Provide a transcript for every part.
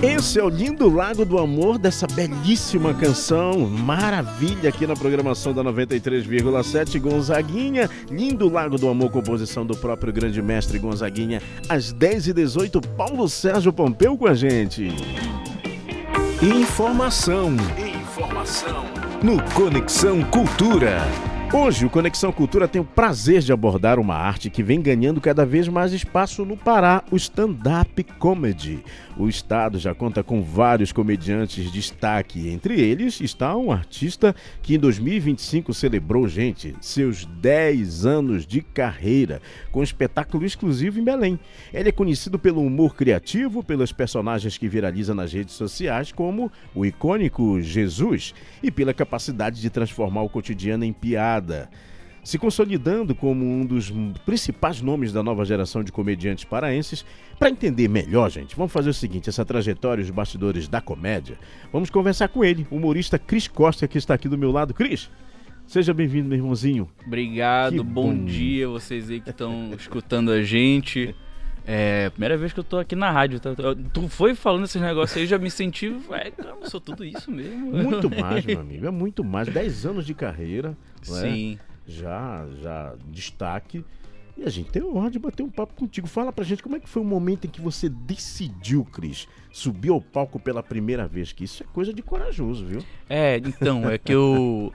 Esse é o Lindo Lago do Amor, dessa belíssima canção, maravilha aqui na programação da 93,7 Gonzaguinha. Lindo Lago do Amor, composição do próprio grande mestre Gonzaguinha. Às 10h18, Paulo Sérgio Pompeu com a gente. Informação no Conexão Cultura. Hoje o Conexão Cultura tem o prazer de abordar uma arte que vem ganhando cada vez mais espaço no Pará, o stand-up comedy. O estado já conta com vários comediantes de destaque, entre eles está um artista que em 2025 celebrou, seus 10 anos de carreira, com um espetáculo exclusivo em Belém. Ele é conhecido pelo humor criativo, pelos personagens que viraliza nas redes sociais, como o icônico Jesus, e pela capacidade de transformar o cotidiano em piada, se consolidando como um dos principais nomes da nova geração de comediantes paraenses. Para entender melhor, vamos fazer o seguinte, essa trajetória e os bastidores da comédia, vamos conversar com ele, o humorista Cris Costa, que está aqui do meu lado. Cris, seja bem-vindo, meu irmãozinho. Obrigado, bom dia vocês aí que estão escutando a gente. É a primeira vez que eu tô aqui na rádio, tá? Tu foi falando esses negócios aí, já me senti, eu sou tudo isso mesmo. Muito mais, meu amigo, é muito mais. 10 anos de carreira, sim. Já destaque. E a gente tem a honra de bater um papo contigo. Fala pra gente como é que foi o momento em que você decidiu, Cris, subir ao palco pela primeira vez, que isso é coisa de corajoso, viu? Então, é que eu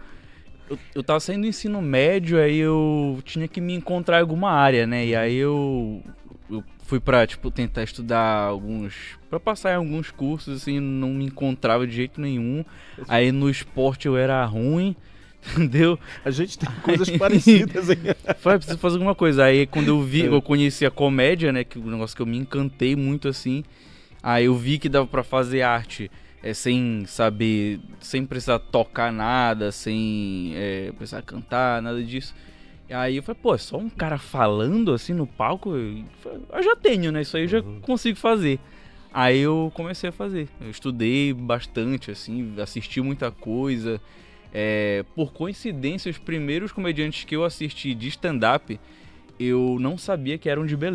tava saindo do ensino médio, aí eu tinha que me encontrar em alguma área, né? E aí eu fui pra, tentar estudar pra passar em alguns cursos, assim, não me encontrava de jeito nenhum. Aí no esporte eu era ruim, entendeu? A gente tem coisas parecidas, hein? Falei, preciso fazer alguma coisa. Aí quando eu conheci a comédia, né, que é um negócio que eu me encantei muito, assim, aí eu vi que dava pra fazer arte sem saber, sem precisar tocar nada, sem precisar cantar, nada disso. E aí eu falei, é só um cara falando assim no palco, eu já tenho, né, isso aí eu já consigo fazer. Aí eu comecei a fazer, eu estudei bastante, assim, assisti muita coisa. Por coincidência, os primeiros comediantes que eu assisti de stand-up, eu não sabia que eram de Belém.